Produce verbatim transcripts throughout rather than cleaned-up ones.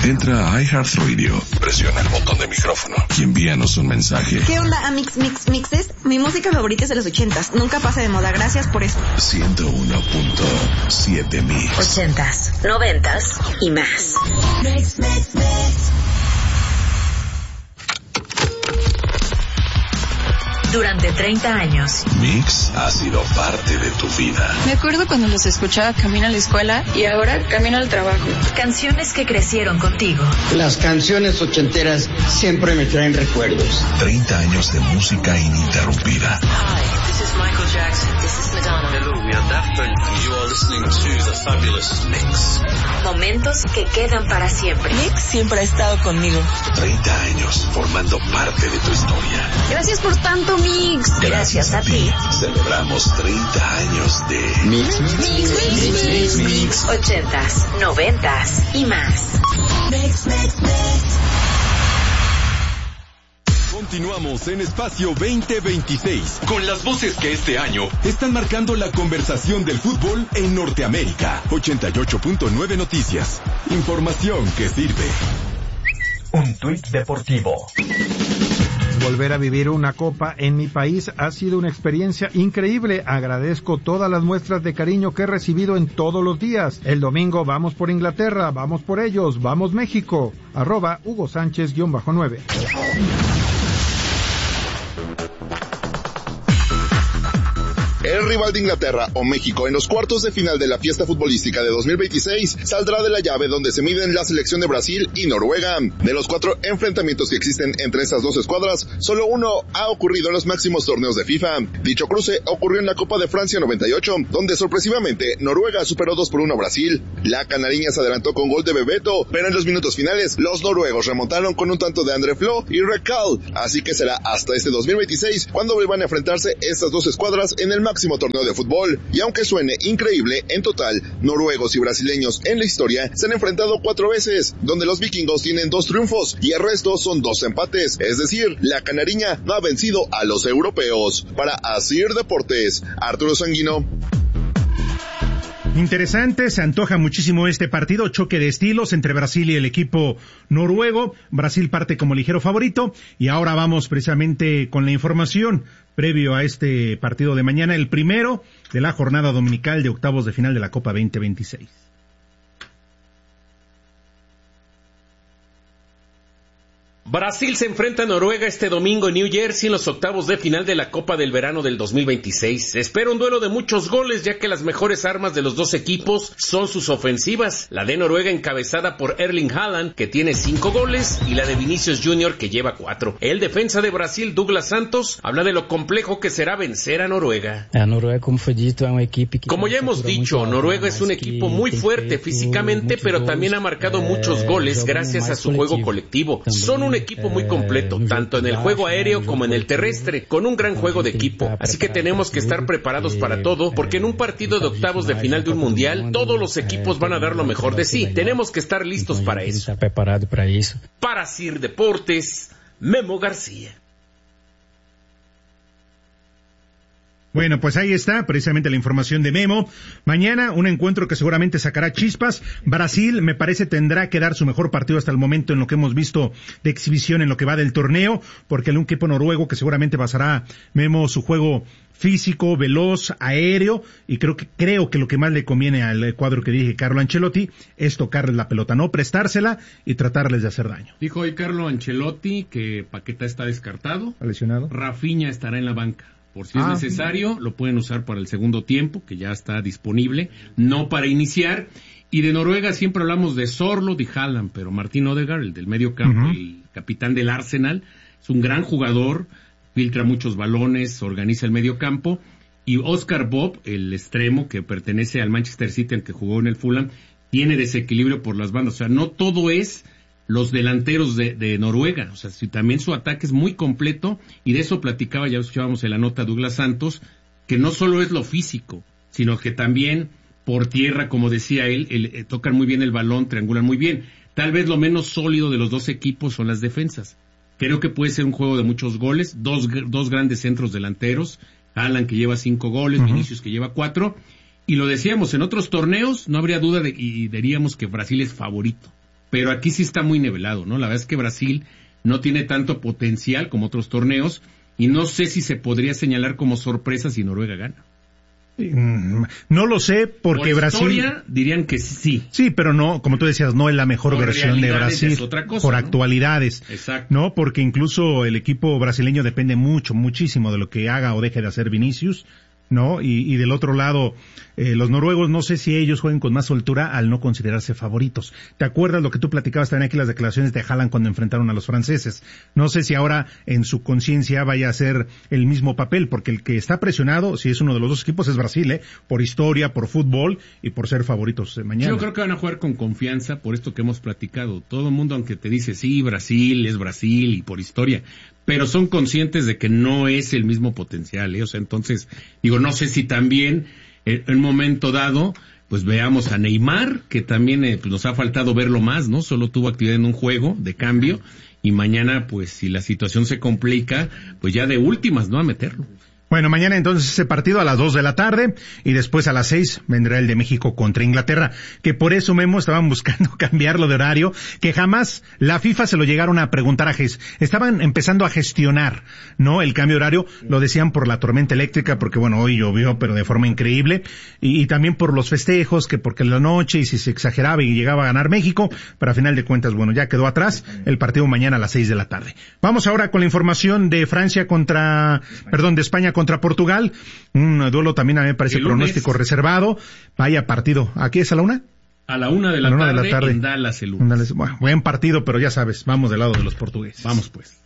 Entra a iHeartRadio, presiona el botón de micrófono y envíanos un mensaje. ¿Qué onda, Amix Mix Mixes? Mi música favorita es de los ochentas. Nunca pasa de moda. Gracias por eso. ciento uno punto siete Mix. Ochentas, noventas y más. Mix, mix, mix. Durante treinta años, Mix ha sido parte de tu vida. Me acuerdo cuando los escuchaba camino a la escuela y ahora camino al trabajo. Canciones que crecieron contigo. Las canciones ochenteras siempre me traen recuerdos. treinta años de música ininterrumpida. Hi, this is Michael Jackson. This is Madonna. Hello, we are Daft Punk. You are listening to The Fabulous Mix. Momentos que quedan para siempre. Mix siempre ha estado conmigo. treinta años formando parte de tu historia. Gracias por tanto, Mix. Gracias a ti. Celebramos treinta años de Mix, mix, Mix, mix, mix, mix. Ochentas, noventas y más. Mix, mix, mix. Continuamos en Espacio veinte veintiséis con las voces que este año están marcando la conversación del fútbol en Norteamérica. ochenta y ocho punto nueve Noticias. Información que sirve. Un tuit deportivo. Volver a vivir una copa en mi país ha sido una experiencia increíble. Agradezco todas las muestras de cariño que he recibido en todos los días. El domingo vamos por Inglaterra, vamos por ellos, vamos México. Arroba Hugo Sánchez guión bajo nueve. El rival de Inglaterra o México en los cuartos de final de la fiesta futbolística de dos mil veintiséis saldrá de la llave donde se miden la selección de Brasil y Noruega. De los cuatro enfrentamientos que existen entre estas dos escuadras, solo uno ha ocurrido en los máximos torneos de FIFA. Dicho cruce ocurrió en la Copa de Francia noventa y ocho, donde sorpresivamente Noruega superó dos por uno a Brasil. La canariña se adelantó con gol de Bebeto, pero en los minutos finales los noruegos remontaron con un tanto de André Flo y Rekal, así que será hasta este dos mil veintiséis cuando vuelvan a enfrentarse estas dos escuadras en el máximo torneo de fútbol. Y aunque suene increíble, en total, noruegos y brasileños en la historia se han enfrentado cuatro veces, donde los vikingos tienen dos triunfos y el resto son dos empates, es decir, la canariña no ha vencido a los europeos. Para Asir Deportes, Arturo Sanguino. Interesante, se antoja muchísimo este partido, choque de estilos entre Brasil y el equipo noruego. Brasil parte como ligero favorito y ahora vamos precisamente con la información previo a este partido de mañana, el primero de la jornada dominical de octavos de final de la Copa veinte veintiséis. Brasil se enfrenta a Noruega este domingo en New Jersey en los octavos de final de la Copa del Verano del dos mil veintiséis. Se espera un duelo de muchos goles, ya que las mejores armas de los dos equipos son sus ofensivas. La de Noruega encabezada por Erling Haaland, que tiene cinco goles, y la de Vinicius Junior, que lleva cuatro. El defensa de Brasil, Douglas Santos, habla de lo complejo que será vencer a Noruega. Como ya hemos dicho, Noruega es un equipo muy fuerte físicamente, pero también ha marcado muchos goles gracias a su juego colectivo. Son un equipo muy completo, tanto en el juego aéreo como en el terrestre, con un gran juego de equipo. Así que tenemos que estar preparados para todo, porque en un partido de octavos de final de un mundial, todos los equipos van a dar lo mejor de sí. Tenemos que estar listos para eso. Para Sir Deportes, Memo García. Bueno, pues ahí está precisamente la información de Memo. Mañana un encuentro que seguramente sacará chispas. Brasil, me parece, tendrá que dar su mejor partido hasta el momento en lo que hemos visto de exhibición en lo que va del torneo, porque el un equipo noruego que seguramente basará, Memo, su juego físico, veloz, aéreo, y creo que creo que lo que más le conviene al cuadro que dirige Carlo Ancelotti es tocarles la pelota, no prestársela y tratarles de hacer daño. Dijo hoy Carlo Ancelotti que Paquetá está descartado. ¿Está lesionado? Rafinha estará en la banca. Por si es ah, necesario, lo pueden usar para el segundo tiempo, que ya está disponible, no para iniciar. Y de Noruega siempre hablamos de Sorloth y Haaland, pero Martin Odegaard, el del medio campo, uh-huh. el capitán del Arsenal, es un gran jugador, filtra muchos balones, organiza el medio campo. Y Oscar Bob, el extremo que pertenece al Manchester City, aunque jugó en el Fulham, tiene desequilibrio por las bandas. O sea, no todo es los delanteros de, de Noruega, o sea, si también su ataque es muy completo, y de eso platicaba, ya escuchábamos en la nota Douglas Santos, que no solo es lo físico, sino que también por tierra, como decía él, el, eh, tocan muy bien el balón, triangulan muy bien. Tal vez lo menos sólido de los dos equipos son las defensas. Creo que puede ser un juego de muchos goles, dos, dos grandes centros delanteros, Haaland que lleva cinco goles, uh-huh. Vinicius que lleva cuatro, y lo decíamos, en otros torneos no habría duda de, y diríamos que Brasil es favorito. pero aquí sí está muy nivelado, ¿no? La verdad es que Brasil no tiene tanto potencial como otros torneos, y no sé si se podría señalar como sorpresa si Noruega gana. No lo sé, porque por Brasil... historia, dirían que sí. Sí, pero no, como tú decías, no es la mejor por versión de Brasil. Es otra cosa, por ¿no? actualidades. Exacto. No, porque incluso el equipo brasileño depende mucho, muchísimo de lo que haga o deje de hacer Vinicius, ¿no? Y, y del otro lado, eh, los noruegos, no sé si ellos jueguen con más soltura al no considerarse favoritos. ¿Te acuerdas lo que tú platicabas también aquí, las declaraciones de Haaland cuando enfrentaron a los franceses? No sé si ahora en su conciencia vaya a ser el mismo papel, porque el que está presionado, si es uno de los dos equipos, es Brasil, ¿eh? Por historia, por fútbol y por ser favoritos eh, mañana. Yo creo que van a jugar con confianza por esto que hemos platicado. Todo el mundo, aunque te dice, sí, Brasil es Brasil y por historia, pero son conscientes de que no es el mismo potencial, ¿eh? O sea, entonces, digo, no sé si también en un momento dado, pues veamos a Neymar, que también eh, pues nos ha faltado verlo más, ¿no? Solo tuvo actividad en un juego de cambio, y mañana, pues, si la situación se complica, pues ya de últimas, ¿no? A meterlo. Bueno, mañana entonces ese partido a las dos de la tarde y después a las seis vendrá el de México contra Inglaterra, que por eso Memo estaban buscando cambiarlo de horario, que jamás la FIFA se lo llegaron a preguntar a G E S. Estaban empezando a gestionar, ¿no? El cambio de horario, lo decían por la tormenta eléctrica, porque bueno, hoy llovió, pero de forma increíble, y, y también por los festejos, que porque en la noche y si se exageraba y llegaba a ganar México, pero a final de cuentas, bueno, ya quedó atrás el partido mañana a las seis de la tarde. Vamos ahora con la información de Francia contra, perdón, de España contra Portugal, un duelo también a mí me parece pronóstico reservado. Vaya partido. ¿Aquí es a la una? A la una de la, una tarde, de la tarde en Dallas el lunes. Bueno, buen partido, pero ya sabes, vamos del lado de los portugueses. Vamos pues.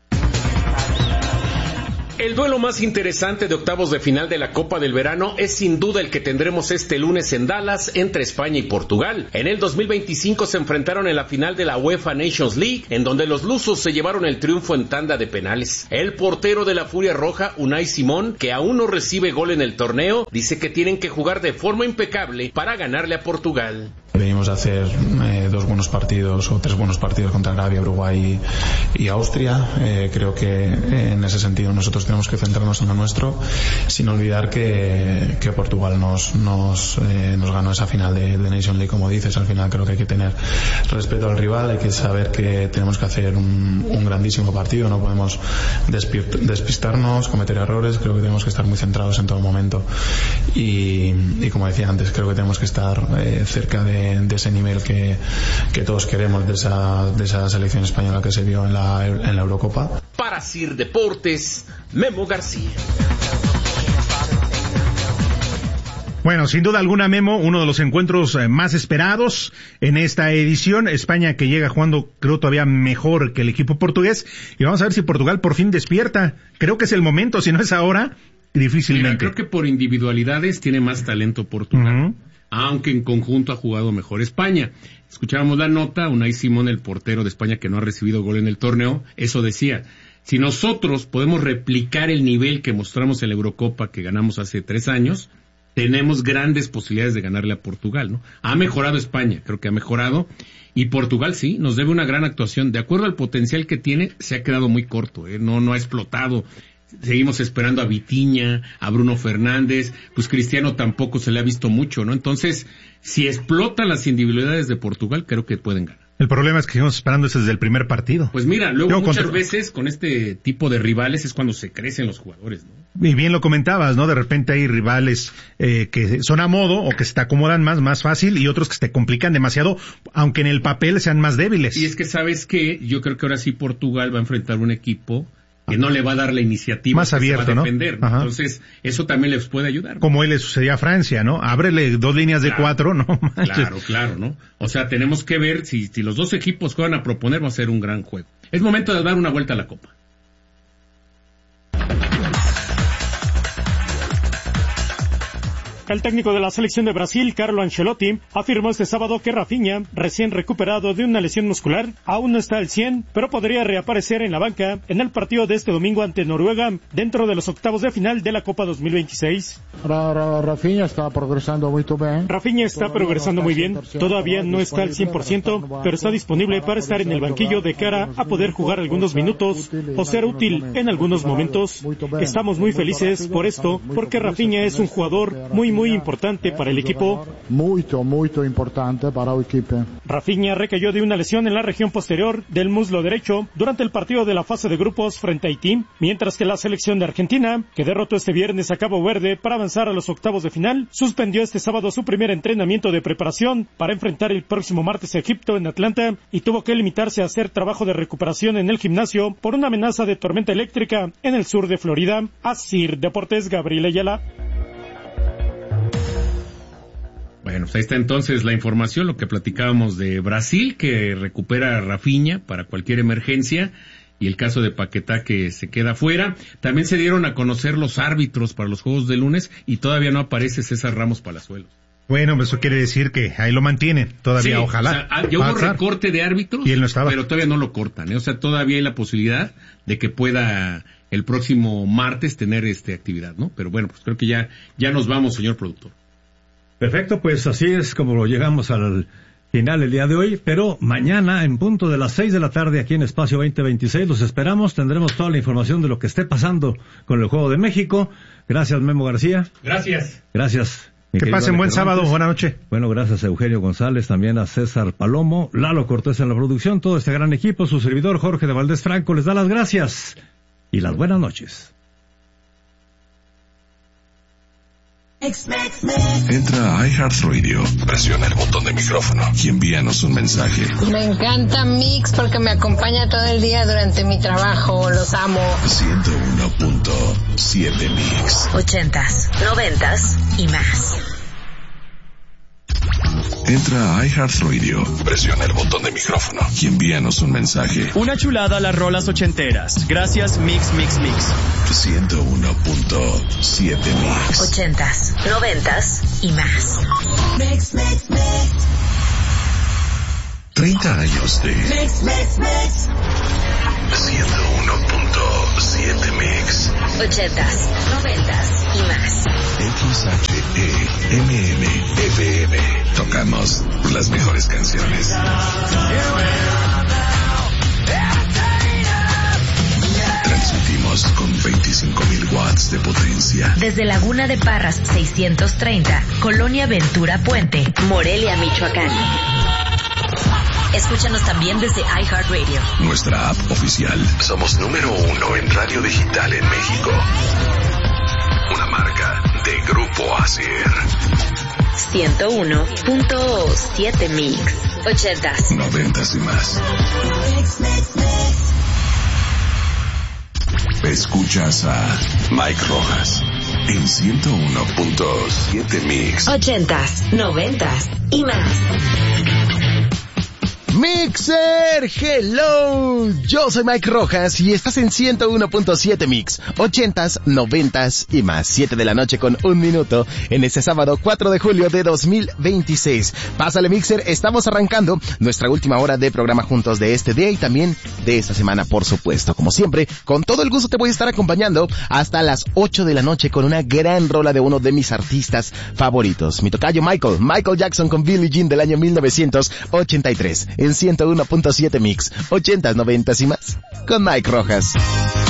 El duelo más interesante de octavos de final de la Copa del Verano es sin duda el que tendremos este lunes en Dallas entre España y Portugal. En el dos mil veinticinco se enfrentaron en la final de la UEFA Nations League, en donde los lusos se llevaron el triunfo en tanda de penales. El portero de la Furia Roja, Unai Simón, que aún no recibe gol en el torneo, dice que tienen que jugar de forma impecable para ganarle a Portugal. Venimos a hacer eh, dos buenos partidos o tres buenos partidos contra Arabia, Uruguay y, y Austria. Eh, creo que eh, en ese sentido nosotros tenemos que centrarnos en lo nuestro, sin olvidar que, que Portugal nos nos, eh, nos ganó esa final de, de Nation League, como dices. Al final creo que hay que tener respeto al rival, hay que saber que tenemos que hacer un, un grandísimo partido, no podemos despistarnos, cometer errores. Creo que tenemos que estar muy centrados en todo momento y, y como decía antes, creo que tenemos que estar eh, cerca de de ese nivel que, que todos queremos, de esa, de esa selección española que se vio en la, en la Eurocopa. Para Sir Deportes, Memo García. Bueno, sin duda alguna, Memo, uno de los encuentros más esperados en esta edición. España que llega jugando, creo, todavía mejor que el equipo portugués. Y vamos a ver si Portugal por fin despierta. Creo que es el momento, si no es ahora, difícilmente. Mira, creo que por individualidades tiene más talento Portugal. Uh-huh. Aunque en conjunto ha jugado mejor España. Escuchábamos la nota, Unai Simón, el portero de España que no ha recibido gol en el torneo, eso decía, si nosotros podemos replicar el nivel que mostramos en la Eurocopa que ganamos hace tres años, tenemos grandes posibilidades de ganarle a Portugal, ¿no? Ha mejorado España, creo que ha mejorado, y Portugal sí, nos debe una gran actuación. De acuerdo al potencial que tiene, se ha quedado muy corto, ¿eh? No, no ha explotado. Seguimos esperando a Vitinha, a Bruno Fernández, pues Cristiano tampoco se le ha visto mucho, ¿no? Entonces, si explotan las individualidades de Portugal, creo que pueden ganar. El problema es que seguimos esperando eso desde el primer partido. Pues mira, luego Yo muchas contra... veces con este tipo de rivales es cuando se crecen los jugadores, ¿no? Y bien lo comentabas, ¿no? De repente hay rivales eh, que son a modo o que se te acomodan más, más fácil, y otros que se te complican demasiado, aunque en el papel sean más débiles. Y es que, ¿sabes qué? Yo creo que ahora sí Portugal va a enfrentar un equipo que no le va a dar la iniciativa, más abierto, se va a defender, ¿no? ¿no? Entonces, eso también les puede ayudar, ¿no? Como él le sucedía a Francia, ¿no? Ábrele dos líneas claro, de cuatro, ¿no? Claro, claro, ¿no? O sea, tenemos que ver si, si los dos equipos juegan a proponer, va a ser un gran juego. Es momento de dar una vuelta a la Copa. El técnico de la selección de Brasil, Carlo Ancelotti, afirmó este sábado que Rafinha, recién recuperado de una lesión muscular, aún no está al cien, pero podría reaparecer en la banca en el partido de este domingo ante Noruega, dentro de los octavos de final de la Copa dos mil veintiséis. Rafinha está progresando muy bien. Rafinha está progresando muy bien, todavía no está al cien por ciento, pero está disponible para estar en el banquillo de cara a poder jugar algunos minutos o ser útil en algunos momentos. Estamos muy felices por esto, porque Rafinha es un jugador muy muy muy importante para el equipo. Muy, muy importante para el equipo. Rafinha recayó de una lesión en la región posterior del muslo derecho durante el partido de la fase de grupos frente a Haití, mientras que la selección de Argentina, que derrotó este viernes a Cabo Verde para avanzar a los octavos de final, suspendió este sábado su primer entrenamiento de preparación para enfrentar el próximo martes a Egipto en Atlanta y tuvo que limitarse a hacer trabajo de recuperación en el gimnasio por una amenaza de tormenta eléctrica en el sur de Florida. Asir Deportes, Gabriel Ayala. Bueno, pues ahí está entonces la información, lo que platicábamos de Brasil, que recupera a Rafinha para cualquier emergencia, y el caso de Paquetá, que se queda fuera. También se dieron a conocer los árbitros para los juegos de lunes, y todavía no aparece César Ramos Palazuelos. Bueno, eso quiere decir que ahí lo mantienen, todavía, sí, ojalá. O sea, ya hubo recorte de árbitros, y él no estaba. Pero todavía no lo cortan, ¿eh? O sea, todavía hay la posibilidad de que pueda el próximo martes tener este actividad, ¿no? Pero bueno, pues creo que ya, ya nos vamos, señor productor. Perfecto, pues así es como llegamos al final el día de hoy, pero mañana en punto de las seis de la tarde aquí en Espacio veinte veintiséis los esperamos, tendremos toda la información de lo que esté pasando con el Juego de México. Gracias, Memo García. Gracias. Gracias. Que pasen buen sábado, buena noche. Bueno, gracias a Eugenio González, también a César Palomo, Lalo Cortés en la producción, todo este gran equipo, su servidor Jorge de Valdés Franco les da las gracias y las buenas noches. Entra a iHeartRadio, presiona el botón de micrófono y envíanos un mensaje. Me encanta Mix porque me acompaña todo el día durante mi trabajo, los amo. ciento uno punto siete Mix. Ochentas, noventas y más. Entra a iHeartRadio, presiona el botón de micrófono y envíanos un mensaje. Una chulada a las rolas ochenteras. Gracias, Mix, Mix, Mix. ciento uno punto siete Mix. Ochentas, noventas y más. Mix, mix, mix. treinta años de Mix, mix, mix. ciento uno punto siete Mix. Ochentas, noventas y más. X H E M M F M. Tocamos las mejores canciones. Transmitimos con veinticinco mil watts de potencia. Desde Laguna de Parras seiscientos treinta, Colonia Ventura Puente, Morelia, Michoacán. Escúchanos también desde iHeartRadio. Nuestra app oficial. Somos número uno en radio digital en México. Una marca de Grupo Asir. ciento uno punto siete Mix. Ochentas, noventas y más. Escuchas a Mike Rojas en ciento uno punto siete Mix. Ochentas, noventas y más. Mixer, hello, yo soy Mike Rojas y estás en ciento uno punto siete Mix, ochentas, noventas y más, siete de la noche con un minuto, en este sábado cuatro de julio de dos mil veintiséis. Pásale Mixer, estamos arrancando nuestra última hora de programa juntos de este día y también de esta semana, por supuesto. Como siempre, con todo el gusto te voy a estar acompañando hasta las ocho de la noche con una gran rola de uno de mis artistas favoritos, mi tocayo Michael, Michael Jackson con Billie Jean del año mil novecientos ochenta y tres. En ciento uno punto siete Mix, ochentas, noventas y más, con Mike Rojas.